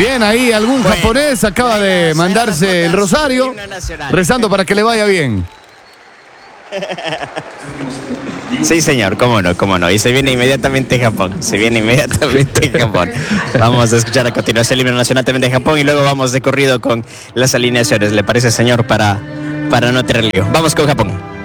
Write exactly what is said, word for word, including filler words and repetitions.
Bien, ahí algún bueno, japonés acaba de mandarse el rosario, rezando para que le vaya bien. Sí, señor, cómo no, cómo no. Y se viene inmediatamente Japón. Se viene inmediatamente Japón. Vamos a escuchar a continuación el himno nacional también de Japón y luego vamos de corrido con las alineaciones. ¿Le parece, señor? Para, para no tener lío. Vamos con Japón.